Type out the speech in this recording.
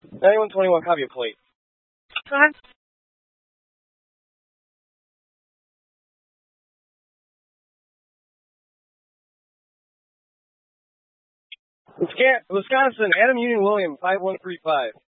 9121, copy a plate. Go ahead. Wisconsin, Adam Union William, 5135.